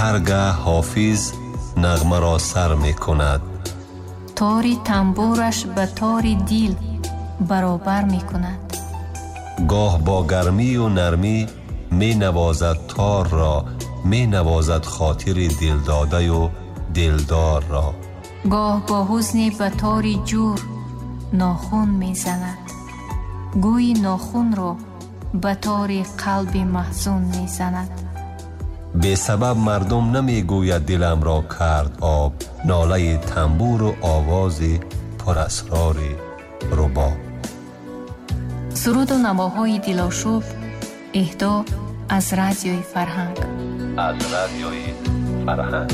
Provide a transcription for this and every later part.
هرگاه حافظ نغمه را سر می کند، تاری تنبورش به تاری دیل برابر می کند. گاه با گرمی و نرمی می نوازد تار را، می نوازد خاطر دل داده و دلدار را. گاه با حزن به تاری جور ناخون می زند، گوی ناخون را به تاری قلب محزون می زند. به سبب مردم نمی گوید دلم را کرد آب، ناله تنبور و آواز پر اسرار رباب. سرود و نواهای دلاشوب اهدا از رادیوی فرهنگ. از رادیوی فرهنگ.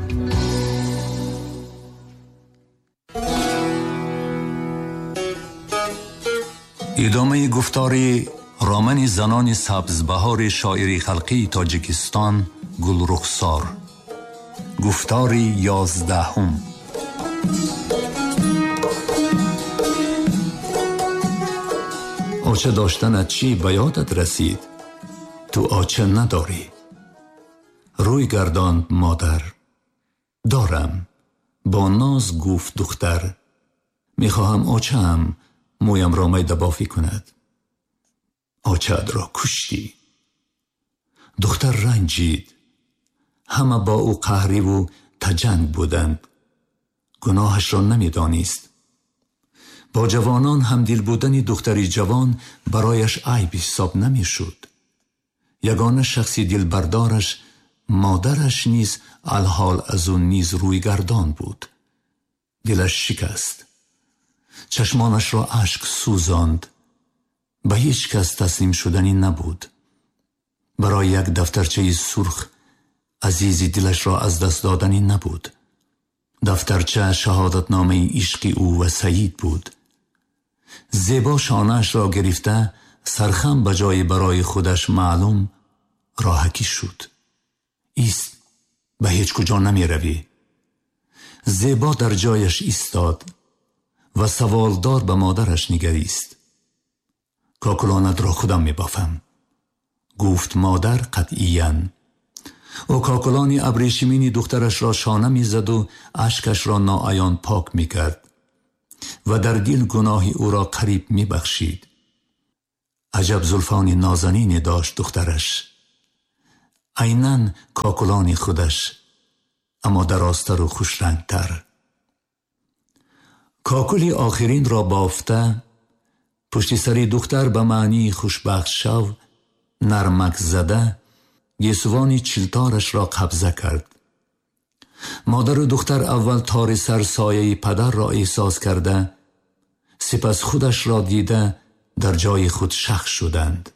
ادامه گفتاری رامن زنان سبزبهار شاعری خلقی تاجیکستان گلرخسار. گفتاری 11. آچه داشتنت چی به یادت رسید؟ تو آچه نداری. روی گرداند مادر. دارم. با ناز گفت دختر. میخواهم آچه هم مویم را میده بافی کند. آچه‌ات را کشتی. دختر رنجید. همه با او قهری و تجنگ بودند. گناهش را نمیدانست. با جوانان هم دل بودن دختری جوان برایش عیب حساب نمی شد. یگانه شخصی دلبردارش مادرش نیز الحال از اون نیز روی گردان بود. دلش شکست. چشمانش را اشک سوزاند. به هیچ کس تسلیم شدنی نبود. برای یک دفترچه سرخ عزیزی دلش را از دست دادنی نبود. دفترچه شهادتنامه عشق او و سعید بود. زیبا شانه‌اش را گرفته سرخم به جای برای خودش معلوم راهکی شد. ایست، به هیچ کجا نمی روی. زیبا در جایش ایستاد و سوالدار به مادرش نگریست. کاکلانت را خودم می بافم، گفت مادر قطعیاً. او کاکلانی ابریشمینی دخترش را شانه می زد و اشکش را ناعیان پاک می کرد و در دل گناهی او را قریب می بخشید. عجب زلفانی نازنینی داشت دخترش، عیناً کاکلانی خودش، اما درازتر و خوش رنگتر. کاکلی آخرین را بافته پشت سری دختر به معنی خوشبخت شو نرمک زده گیسوانی چلتارش را قبضه کرد. مادر و دختر اول تار سر سایه پدر را احساس کرده، سپس خودش را دیده در جای خود شخ شدند.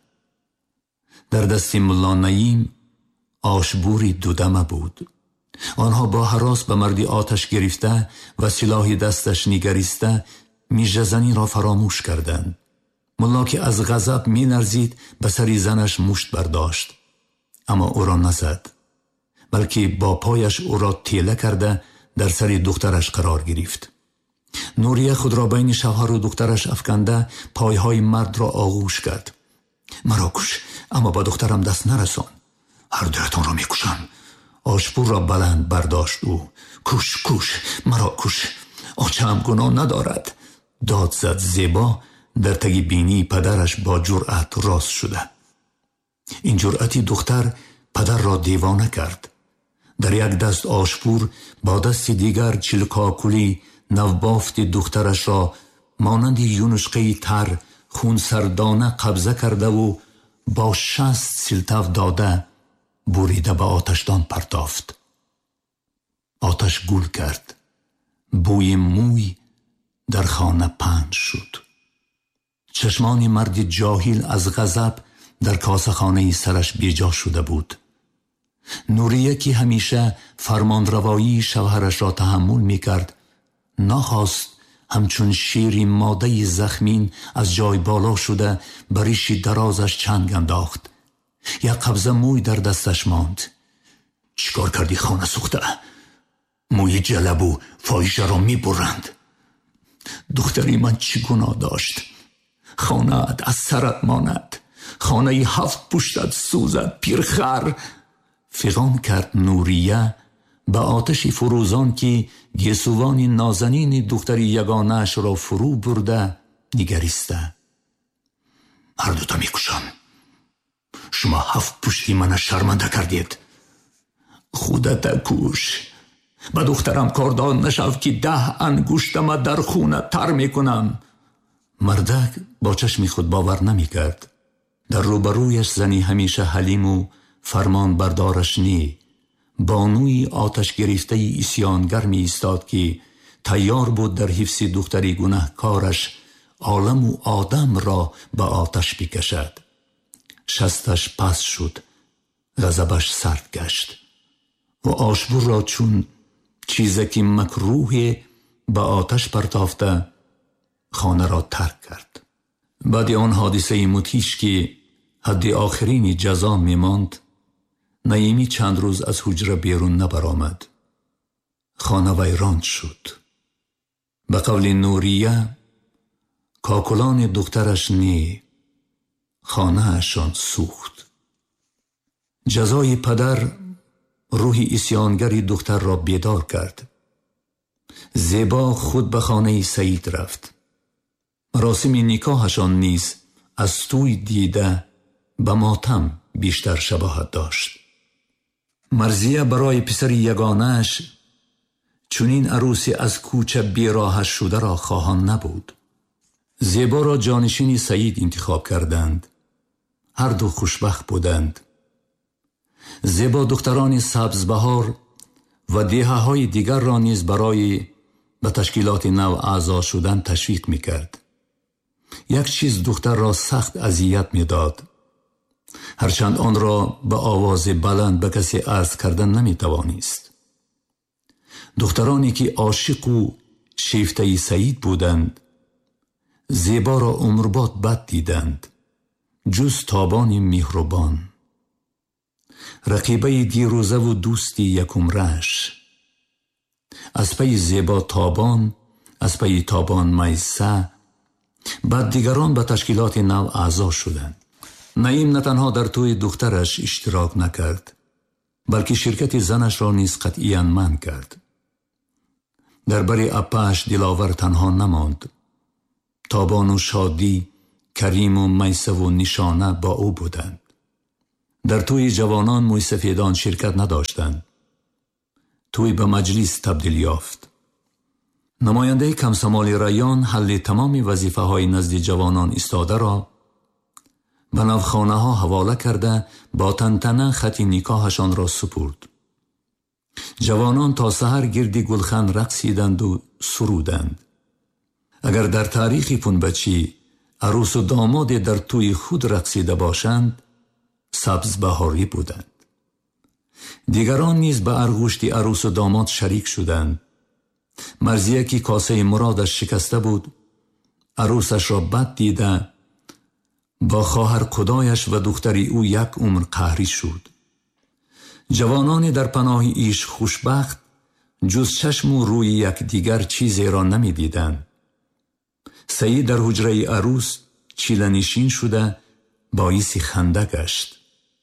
در دست ملا نعیم آشبوری دودمه بود. آنها با هراس به مردی آتش گرفته و سلاحی دستش نگریسته میجزنی را فراموش کردند. ملا که از غضب می نرزید به سری زنش مشت برداشت، اما او را نزد، بلکه با پایش او را تیله کرده در سری دخترش قرار گرفت. نوریه خود را بین شوهر و دخترش افکنده پایهای مرد را آغوش کرد. مرا کش، اما با دخترم دست نرسان. هر دویتان را می کشم. آشپور را بلند برداشت او. کش کش، مرا کش، آچه هم گناه ندارد. داد زد زیبا در تگی بینی پدرش با جرأت راست شده. این جرأتی دختر پدر را دیوانه کرد. در یک دست آشپور با دست دیگر چلکاکولی نوبافت دخترش را مانند یونشقه تر خون سردانه قبضه کرده و با 60 سلتف داده بریده به آتشدان پرتافت. آتش گل کرد. بوی موی در خانه پهن شد. چشمان مرد جاهل از غضب در کاسه خانه سرش بیجا شده بود. نوریه که همیشه فرمانروایی شوهرش را تحمل می کرد، نخواست همچون شیری ماده زخمین از جای بالا شده بریشی درازش چنگ انداخت. یک قبضه موی در دستش ماند. چیکار کردی خانه سوخته؟ موی جلب و فاحشه را می برند. دختری من چی گناه داشت؟ خانه‌ات از سرت ماند. خانه 7 پشتت سوزد پیرخر. فغان کرد نوریه به آتش فروزان که گیسوان نازنین دختر یگانه‌اش را فرو برده نگریسته. هر دوتا میکشم. شما 7 پشتی من شرمنده کردید. خودت کش. به دخترم کاردان نشو که 10 انگشتم در خونه تر میکنم. مردک با چشم خود باور نمیکرد. در روبرویش زنی همیشه حلیم و فرمان بردارش نی، بانوی آتش گرفته اسیانگر می ایستاد که تیار بود در حفظ دختری گناهکارش عالم و آدم را به آتش بکشد. شستش پس شد، غضبش سرد گشت و آشبور را چون چیزی که مکروه به آتش پرتافته خانه را ترک کرد. بعد آن حادثه مدهش که حد آخرین جزا می ماند، نعیمی چند روز از حجره بیرون نبرآمد. خانه ویران شد. به قول نوریه کاکلان دخترش نی، خانه اشان سوخت. جزای پدر روح اسیانگری دختر را بیدار کرد. زیبا خود به خانه سعید رفت. مراسم نکاحشان نیز از توی دیده به ماتم بیشتر شباهت داشت. مرضیه برای پسر یگانه‌اش چونین عروسی از کوچه بیراهش شده را خواهان نبود. زیبا را جانشین سعید انتخاب کردند. هر دو خوشبخت بودند. زیبا دختران سبزبهار و دهه‌های دیگر را نیز برای به تشکیلات نو اعضا شدن تشویق می‌کرد. یک چیز دختر را سخت اذیت می‌داد. هرچند آن را به آواز بلند به کسی عرض کردن نمی‌توانست. دخترانی که عاشق و شیفته سعید بودند زیبا را عمرباد بد دیدند، جز تابان مهربان، رقیبه دیروزه و دوستی یکم رش. از پی زیبا تابان، از پی تابان میسه، بعد دیگران به تشکیلات نو اعضا شدند. نعیم نه تنها در توی دخترش اشتراک نکرد، بلکه شرکت زنش را نیز قطعیاً منع کرد. در بر اپاش دلاور تنها نماند. تابان و شادی، کریم و میسه و نشانه با او بودند. در توی جوانان موسفیدان شرکت نداشتند. توی به مجلس تبدیل یافت. نماینده کمسمال ریان حل تمام وظیفه های نزد جوانان ایستاده را به نوخانه ها حواله کرده با تنتنه خط نکاحشان را سپرد. جوانان تا سحر گرد گلخن رقصیدند و سرودند. اگر در تاریخ پنبچی عروس و داماد در توی خود رقصیده باشند، سبز بهاری بودند. دیگران نیز به ارگوشت عروس و داماد شریک شدند. مرضیه که کاسه مرادش شکسته بود، عروسش را بد دیده با خواهر خدایش و دختری او یک عمر قهری شد. جوانان در پناه ایش خوشبخت جز چشم و روی یک دیگر چیزی را نمی دیدند. سعید در حجره عروس چیلنشین شده باعث خنده گشت.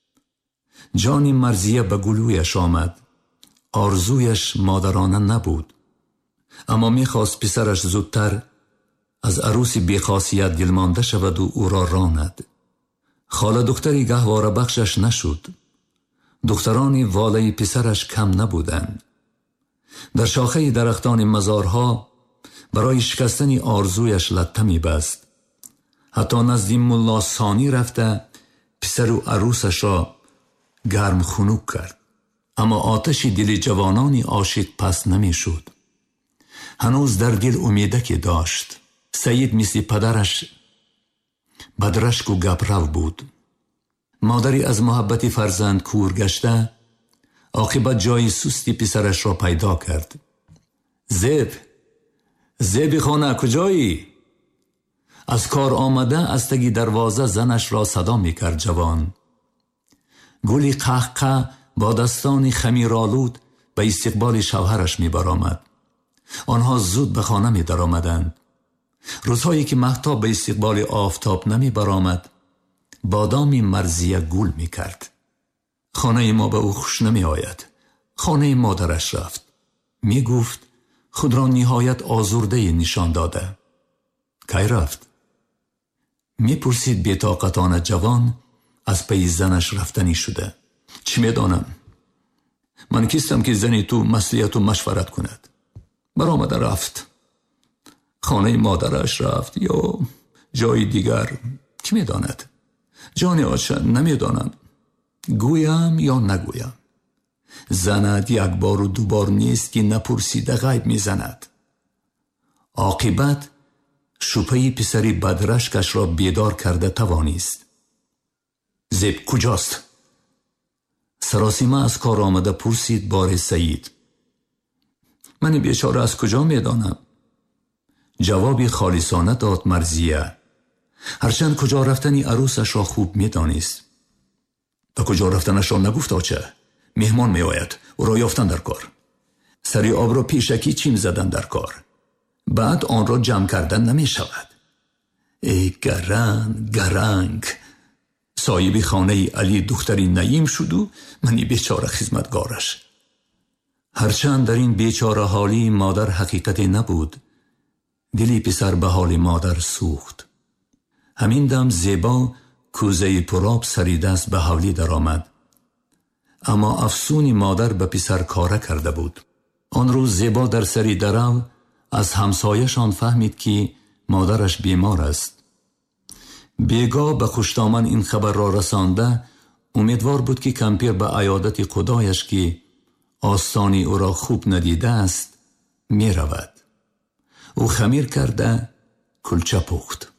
جان مرضیه به گلویش آمد. آرزویش مادرانه نبود، اما میخواست پسرش زودتر از عروس بیخاصیت دلمانده شود و او را راند. خاله دختری گهواره بخشش نشد. دختران واله پسرش کم نبودند. در شاخه درختان مزارها برای شکستن آرزویش لطه می‌بست. حتی نزد ملا ثانی رفته پسر و عروسش را گرم خنک کرد. اما آتش دل جوانانی عاشق پس نمی‌شد. هنوز در دل امیدکی داشت. سعید مثل پدرش بدرشک و گبرو بود. مادری از محبت فرزند کور گشته عاقبت جای سستی پسرش را پیدا کرد. زیب خانه کجایی؟ از کار آمده از تگی دروازه زنش را صدا می کرد جوان. گلی قهقه با دستان خمیرآلود به استقبال شوهرش می برآمد. آنها زود به خانه می در آمدند. روزهایی که مهتاب به استقبال آفتاب نمی برآمد، بادام مرضیه گل می کرد. خانه ما به او خوش نمی آید. خانه مادرش رفت. می گفت خود را نهایت آزرده نشان داده. کی رفت؟ می پرسید بی‌طاقتانه جوان از پی زنش رفتنی شده. چی می دانم؟ من کیستم که زنی تو مصلحت و مشورت کند؟ برآمده رفت. خانه مادرش رفت یا جای دیگر، کی می داند؟ جان آچه نمی دانم. گویم یا نگویم؟ زند یک بار و دو بار نیست که نپرسیده غیب می زند. عاقبت شپه پسری بدرشکش را بیدار کرده توانیست. زیب کجاست؟ سراسیمه از کار آمده پرسید بار سعید. من بیچاره از کجا می دانم؟ جوابی خالصانه داد مرضیه. هرچند کجا رفتنی عروسش را خوب می دانیست. به کجا رفتنش را نگفت آچه؟ مهمان می آید او را یافتن در کار. سری آب را پیشکی چیم زدن در کار. بعد آن را جمع کردن نمی شود. ای گرنگ صاحب خانه علی دختری نعیم شد و منی بیچاره خدمتگارش. هرچند در این بیچاره حالی مادر حقیقتی نبود، دلی پسر به حال مادر سوخت. همین دم زیبا کوزه پراب سری دست به حولی در آمد. اما افسونی مادر به پسر کاره کرده بود. آن روز زیبا در سری درو از همسایشان فهمید که مادرش بیمار است. بیگاه به خوشتامن این خبر را رسانده امیدوار بود که کمپیر به عیادت خدایش که آستانی او را خوب ندیده است می رود. او خمیر کرده کلچه پخت.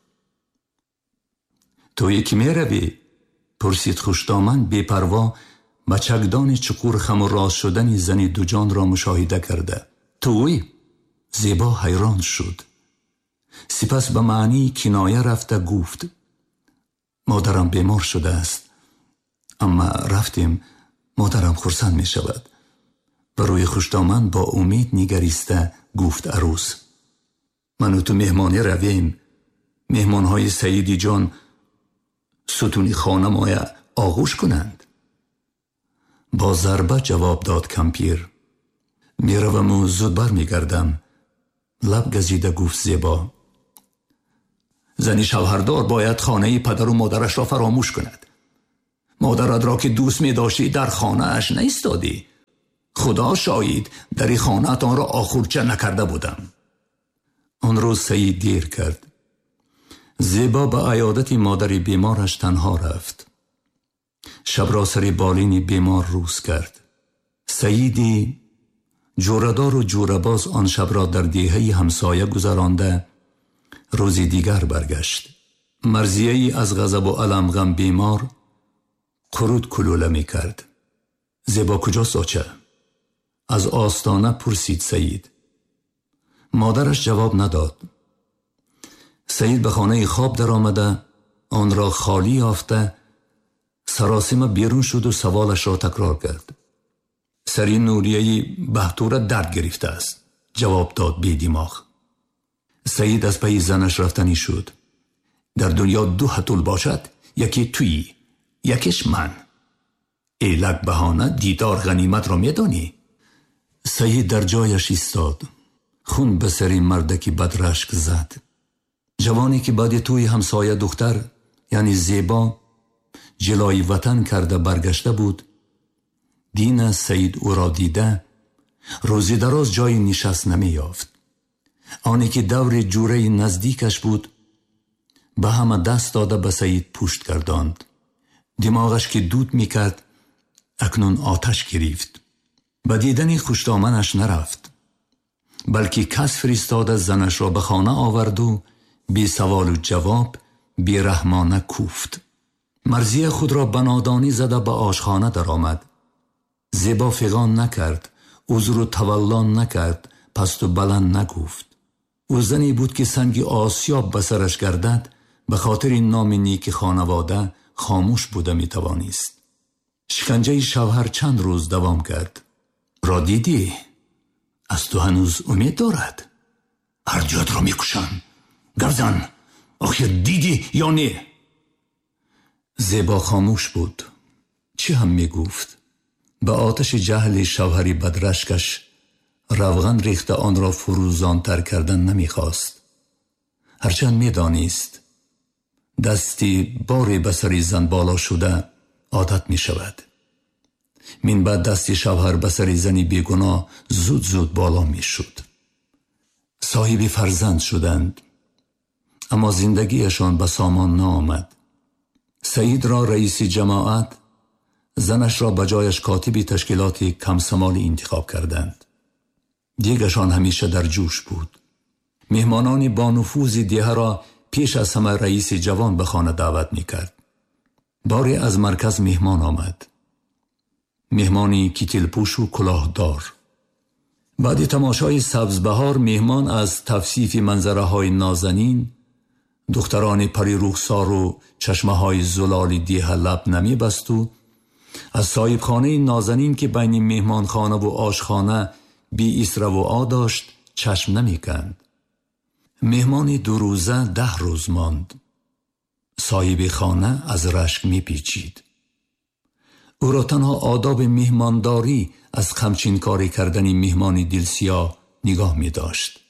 تو یکی می روی؟ پرسید خوشتامن بی‌پروا با چکدان چقور خم و راست شدن زنی دو جان را مشاهده کرده. توی؟ زیبا حیران شد. سپس به معنی کنایه رفته گفت مادرم بیمار شده است، اما رفتیم مادرم خرسند می شود. و روی خوشتامن با امید نگریسته گفت عروس من و تو مهمانی رویم. مهمانهای سعیدی جان ستونی خانه مایه آغوش کنند. با ضربه جواب داد کمپیر. می روم و زود بر می گردم. لب گزیده گفت زیبا زنی شوهردار باید خانه پدر و مادرش را فراموش کند. مادرت را که دوست می داشتی در خانه اش نیستادی. خدا شاید در خانه آن را آخورچه نکرده بودم. آن روز سعید دیر کرد. زیبا به عیادت مادر بیمارش تنها رفت. شب را سر بالین بیمار روز کرد. سعیدی جوردار و جورباز آن شب را در دیهه همسایه گذرانده روزی دیگر برگشت. مرضیه‌ای از غضب و علم غم بیمار قرود کلوله می کرد. زیبا کجاست آچه؟ از آستانه پرسید سعید. مادرش جواب نداد. سعید به خانه خواب در آمده آن را خالی یافته سراسیمه بیرون شد و سوالش را تکرار کرد. سری نوریه‌ی بهتور درد گرفته است، جواب داد بی دماغ. سعید از پی زنش رفتنی شد. در دنیا دو حتول باشد، یکی تویی، یکیش من. ایلک بهانه دیدار غنیمت را میدانی؟ سعید در جایش ایستاد. خون به سری مردکی بدرشک زد. جوانی که بعد توی همسایه دختر یعنی زیبا جلای وطن کرده برگشته بود. دین سعید او را دیده روزی دراز جای نشست نمی یافت. آنی که دور جوره نزدیکش بود به همه دست داده به سعید پشت گرداند. دماغش که دود می کرد اکنون آتش گرفت. به دیدن خوشتامنش نرفت، بلکه کس فرستاده زنش را به خانه آورد و بی سوال و جواب بی رحمانه کوفت. مرضی خود را بنادانی زده به آشخانه در آمد. زیبا فغان نکرد، عذر و تولان نکرد، پست و بلند نگفت. او زنی بود که سنگ آسیاب به سرش گردد به خاطر این نام نیک خانواده خاموش بوده می توانیست. شکنجه شوهر چند روز دوام کرد. را دیدی؟ از تو هنوز امید دارد؟ هر جات را می کشم. گرزن، آخر دیدی یا نه؟ زیبا خاموش بود. چی هم می گفت؟ به آتش جهل شوهری بدرشکش روغن ریخته آن را فروزانتر کردن نمی خواست. هرچند می دانست دستی باری بسری زن بالا شده عادت می شود. من بعد دستی شوهر بسری زنی بیگناه زود زود بالا می شد. صاحبی فرزند شدند، اما زندگیشان به سامان نآمد. سعید را رئیس جماعت، زنش را بجایش کاتبی تشکیلات کمسمالی انتخاب کردند. دیگشان همیشه در جوش بود. مهمانانی با نفوذ دیه را پیش از همه رئیس جوان به خانه دعوت می کرد. باری از مرکز مهمان آمد. مهمانی کیتیل پوش و کلاهدار. بعد تماشای سبزبهار مهمان از توصیف منظره های نازنین، دختران پری رخسار و چشمه های زلال دیه لب نمی بست و از صاحب خانه نازنین که بین مهمان خانه و آشخانه بی اسره و آ داشت چشم نمی کند. مهمان 2 روزه 10 روز ماند. صاحب خانه از رشک می پیچید. او را تنها آداب مهمانداری از خمچین کاری کردن مهمان دلسیاه نگاه می داشت.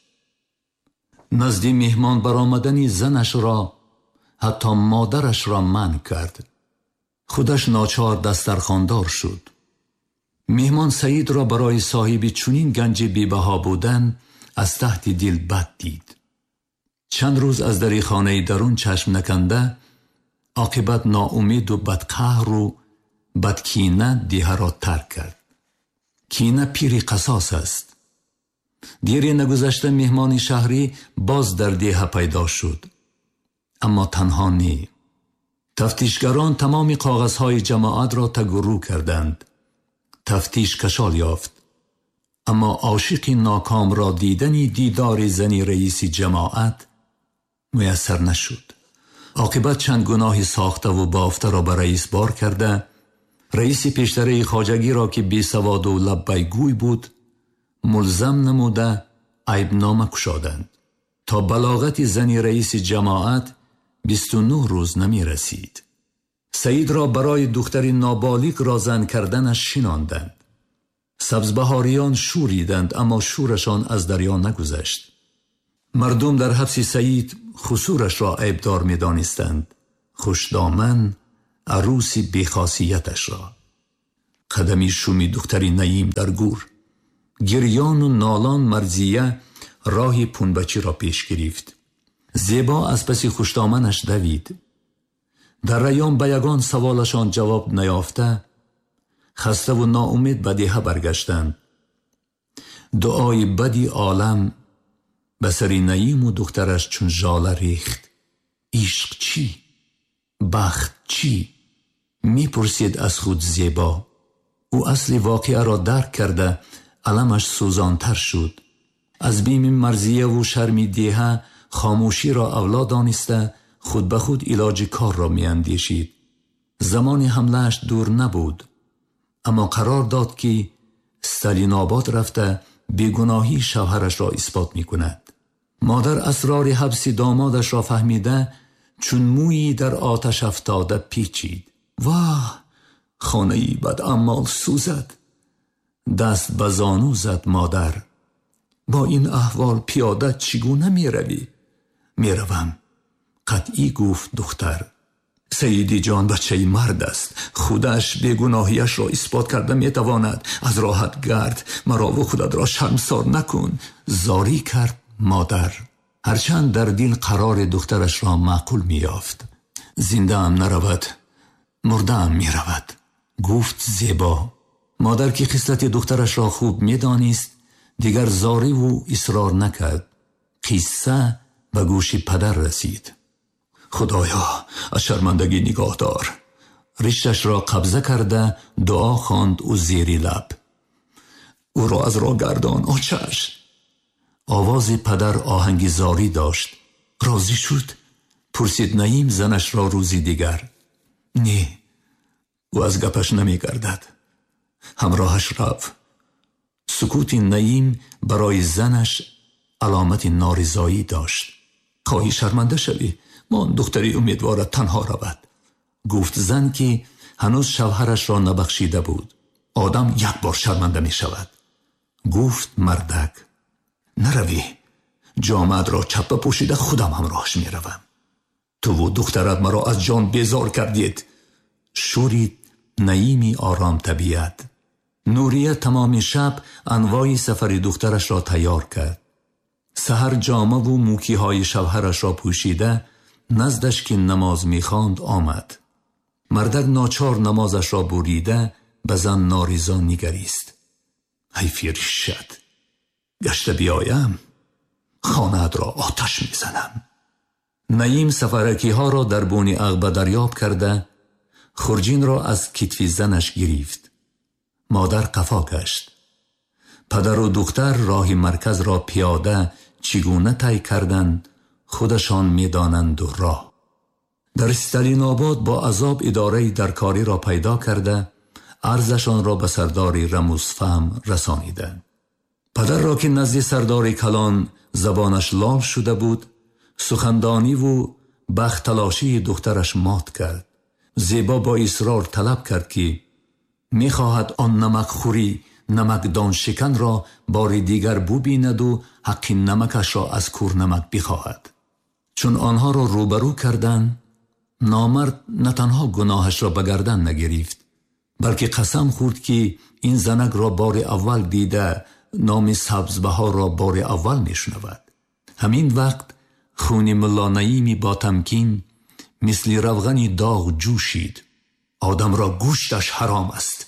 نزد مهمان برآمدن زنش را، حتی مادرش را منع کرد. خودش ناچار دسترخواندار شد. مهمان سعید را برای صاحب چنین گنج بی‌بها بودن از تحت دل بد دید. چند روز از در خانه درون چشم نکنده، عاقبت ناامید و بدقهر و بدکینه دیه را ترک کرد. کینه پیر قصاص است. دیری نگذشته مهمان شهری باز در دیه پیدا شد، اما تنها نی. تفتیشگران تمام کاغذهای جماعت را تگرو کردند. تفتیش کشال یافت، اما عاشق ناکام را دیدنی دیدار زنی رئیس جماعت میسر نشد. عاقبت چند گناه ساخته و بافته را به رئیس بار کرده، رئیس پیشتره خواجگی را که بی سواد و لبیگوی بود ملزم نموده عیب نامه کشادند تا بلاغت زنی رئیس جماعت 29 روز نمی رسید. سعید را برای دختری نابالغ را زن کردنش شناندند. سبزبهاریان شوریدند، اما شورشان از دریا نگذشت. مردم در حبس سعید خسورش را عیبدار می دانستند، خوشدامن عروس بیخاصیتش را. قدمی شومی دختری نعیم در گور، گریان و نالان مرزیه راه پونبچی را پیش گرفت. زیبا از پس خوشدامنش دوید. در ریان به یگان سوالشان جواب نیافته خسته و ناامید به دیه برگشتند. دعای بدی عالم به سر نعیم و دخترش چون ژاله ریخت. عشق چی؟ بخت چی؟ می پرسید از خود زیبا. او اصل واقعه را درک کرده علمش سوزانتر شد. از بیم مرزیه و شرمی دیه خاموشی را اولاد دانسته خود به خود علاج کار را می اندیشید. زمان حملهش دور نبود، اما قرار داد که استالین آباد رفته بیگناهی شوهرش را اثبات می کند. مادر اسرار حبس دامادش را فهمیده چون مویی در آتش افتاده پیچید. واه، خانه‌ای بد اعمال سوزد. دست به زانو زد مادر. با این احوال پیاده چگونه می روی؟ می روم، قطعی گفت دختر. سیدی جان بچه مرد است، خودش بیگناهیش را اثبات کرده می تواند. از راحت گرد، مرا و خودت را شرمسار نکن، زاری کرد مادر. هرچند در دل قرار دخترش را معقول می یافت. زنده هم نرود، مرده هم می رود، گفت زیبا. مادر که خصلت دخترش را خوب می دانست دیگر زاری و اصرار نکرد. قصه به گوش پدر رسید. خدایا از شرمندگی نگاه دار. رشتش را قبضه کرده دعا خواند و زیر لب. او را از راه گردان آچش. آواز پدر آهنگ زاری داشت. راضی شد؟ پرسید نعیم زنش را روزی دیگر. نه، او از گپش نمی گردد. همراهش رفت. سکوت نعیم برای زنش علامت نارضایی داشت. خواهی شرمنده شوی، من دختری امیدوارد تنها رود، گفت زن که هنوز شوهرش را نبخشیده بود. آدم یک بار شرمنده می شود. گفت مردک نروی، جامعت را چپه پوشیده خودم همراهش می روم. تو و دخترت مرا از جان بیزار کردید. شورید نعیمی آرام طبیعت. نوریه تمام شب انواع سفر دخترش را تیار کرد. سحر جامه و موکی های شوهرش را پوشیده نزدش که نماز می خواند آمد. مردک ناچار نمازش را بریده به زن ناریزا نگریست. حیف ریشت، گشته بیایم خانه‌ات را آتش می زنم. نعیم سفرکی ها را در بون عقبه دریاب کرده خورجین را از کتف زنش گرفت. مادر قفا گشت. پدر و دختر راه مرکز را پیاده چگونه طی کردند خودشان می دانند و راه. در استالین آباد با عذاب اداره درکاری را پیدا کرده عرضشان را به سردار رموزفهم رسانیدند. پدر را که نزد سردار کلان زبانش لال شده بود سخندانی و بخت تلاشی دخترش مات کرد. زیبا با اصرار طلب کرد که می خواهد آن نمک خوری نمکدان شکن را بار دیگر ببیند و حق نمکش را از کور نمک بخواهد. چون آنها را روبرو کردند نامرد نه تنها گناهش را به گردن نگرفت بلکه قسم خورد که این زنک را بار اول دیده نام سبزبها را بار اول میشنود. همین وقت خون ملا نعیمی با تمکین مثل روغنی داغ جوشید. آدم را گوشتش حرام است،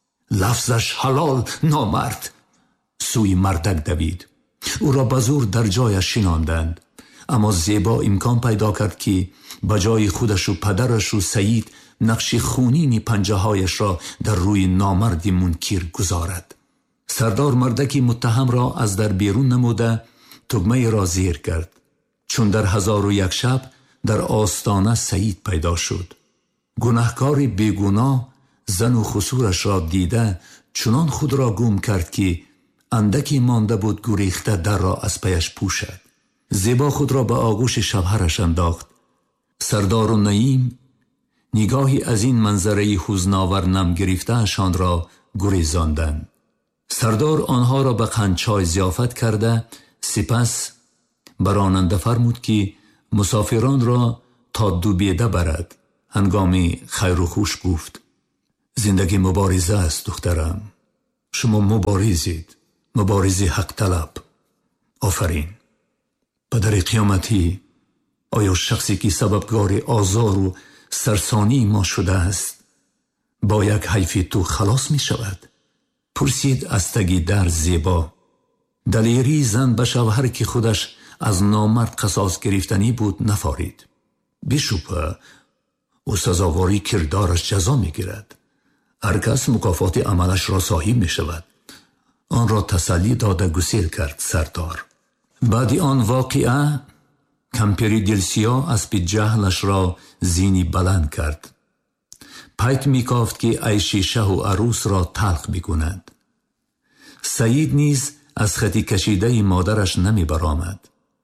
لفظش حلال نامرد. سوی مردک دوید. او را به زور در جایش شناندند. اما زیبا امکان پیدا کرد که بجای خودش و پدرش و سعید نقش خونین پنجه هایش را در روی نامرد منکر گذارد. سردار مردکی متهم را از در بیرون نموده تگمه را زیر کرد. چون در 1001 شب در آستانه سعید پیدا شد. گناهکار بیگناه زن و خسورش را دیده چنان خود را گم کرد که اندکی مانده بود گریخته در را از پیش پوشد. زیبا خود را به آغوش شوهرش انداخت. سردار و نعیم نگاهی از این منظره حزناور نم گرفته‌شان را گریزاندند. سردار آنها را به قندچای ضیافت کرده سپس براننده فرمود که مسافران را تا دوبیده برد. هنگامی خیر و خوش گفت زندگی مبارزه است دخترم. شما مبارزید، مبارزی حق طلب. آفرین. پدر قیامتی آیا شخصی که سببگار آزار و سرسانی ما شده است با یک حیف تو خلاص می شود؟ پرسید از تگی در زیبا. دلیری زن به شوهر که خودش از نامرد قصاص گرفتنی بود نفارید. بیشوبه او سزاواری کردارش جزا می گیرد. هر کس مکافات عملش را صاحب می شود. آن را تسلی داده گسیل کرد سردار. بعد آن واقعه کمپری دلسیا اسب جهلش را زینی بلند کرد. پیک می کافت که عیش شه و عروس را تلخ بکند. سعید نیز از خطی کشیده مادرش نمی برآمد.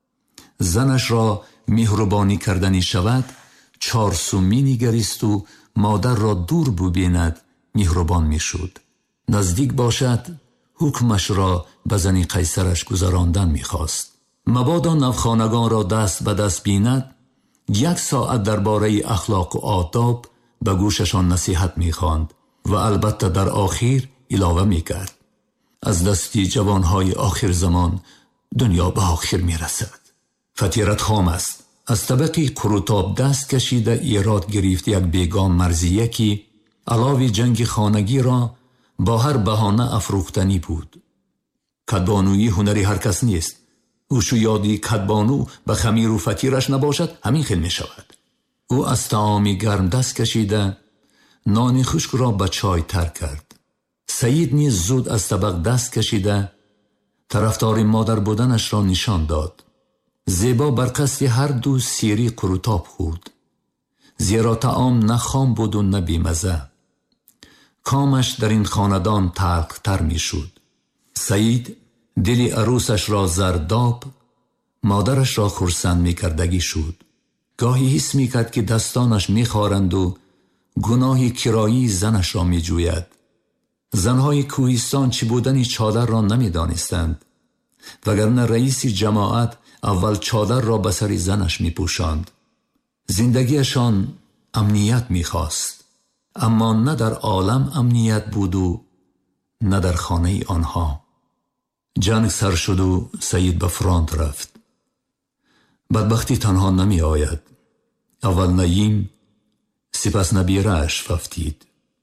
زنش را مهربانی کردنی شود 4 سو می نگریست و مادر را دور ببیند مهربان می شد. نزدیک باشد حکمش را به زن قیصرش گذراندن می خواست. مبادا نوخانگان را دست به دست بیند 1 ساعت درباره اخلاق و آداب به گوششان نصیحت می خواند و البته در آخر علاوه می کرد از دستی جوانهای آخر زمان دنیا به آخر می رسد. فتیرت خام است. از طبقی قروتاب دست کشیده ایراد گرفت یک بیگان مرزیه که علاوه جنگ خانگی را با هر بهانه افروختنی بود. کدبانویی هنری هر کس نیست. او شویادی کدبانو به خمیر و فتیرش نباشد همین خیل می شود. او از طعامی گرم دست کشیده نان خشک را به چای تر کرد. سعید نیز زود از طبق دست کشیده طرفدار مادر بودنش را نشان داد. زیبا بر قصد هر دو سیری قروتاب خورد. زیرا طعام نه خام بود و نه بیمزه. کامش در این خاندان تلخ تر می شد. سعید دل عروسش را زرداب مادرش را خرسند می کردگی شد. گاهی حس می کرد که دستانش می خارند و گناه کرایی زنش را می جوید. زنهای کوهستان چی بودن چادر را نمی دانستند، وگرنه رئیس جماعت اول چادر را به سر زنش می پوشاند. زندگیشان امنیت می خواست، اما نه در عالم امنیت بود و نه در خانه آنها. جنگ سر شد و سید به فرانت رفت. بدبختی تنها نمی آید. اول نیم، سپس نبیره اش رفتید.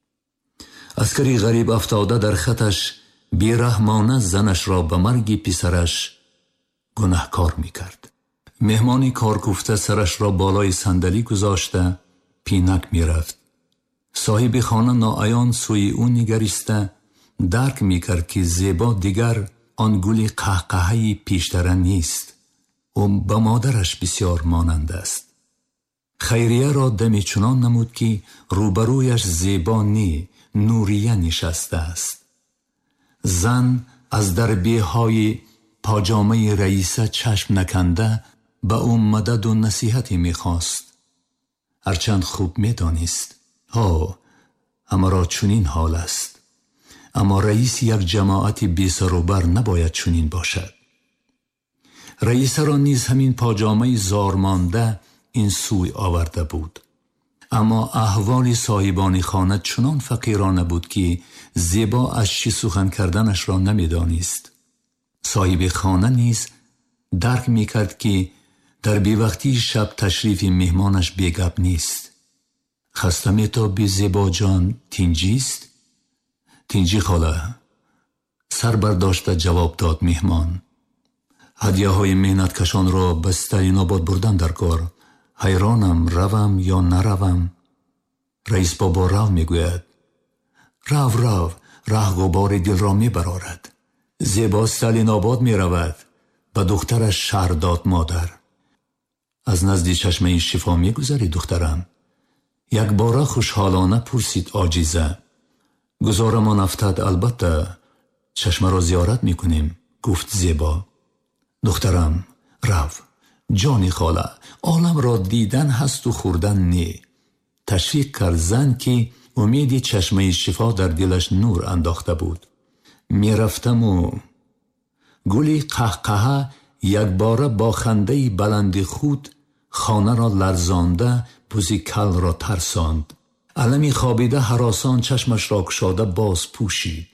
عسکری غریب افتاده در خطش بیرحمانه زنش را به مرگ پسرش گناهکار می کرد. مهمانی کارکوفته سرش را بالای صندلی گذاشته پینک می رفت. صاحب خانه ناعیان سوی او نگریسته درک می کرد که زیبا دیگر آن گل قهقهی پیشتر نیست و به مادرش بسیار مانند است. خیریه را دمی چنان نمود که روبرویش زیبا نوریه نشسته است. زن از دربیه های پاجامه رئیسه چشم نکنده به او مدد و نصیحتی میخواست. هرچند خوب میدانست اما را چنین حال است. اما رئیس یک جماعت بی سر و بر نباید چنین باشد. رئیس را نیز همین پاجامه زارمانده این سوی آورده بود. اما احوال صاحبان خانه چنان فقیرانه بود که زیبا از چی سخن کردنش را نمیدانست. صاحب خانه نیز درک میکرد که در بیوقتی شب تشریف مهمانش بیگب نیست. خسته میتابی زیبا جان تینجیست؟ تینجی خاله، سر برداشته جواب داد مهمان. هدیه های مهنت کشان را به سترین آباد بردن در کار. حیرانم روم یا نروم. رئیس بابا رو میگوید. رو ره غبار دل را میبرارد. زیبا سترین آباد میرود. به دخترش شهر داد مادر. از نزد چشمه شفا میگذری دخترم؟ یک باره خوشحالانه پرسید عاجزه. گذارمان افتاد البته، چشمه را زیارت میکنیم، گفت زیبا. دخترم رو، جانی خاله، عالم را دیدن هست و خوردن نی. تشویق کرد زن که امیدی چشمه شفا در دلش نور انداخته بود. میرفتم و گلی قهقه یک باره با خنده بلند خود خانه را لرزانده بوزی کل را ترساند. علمی خوابیده هراسان چشمش را گشاده باز پوشید.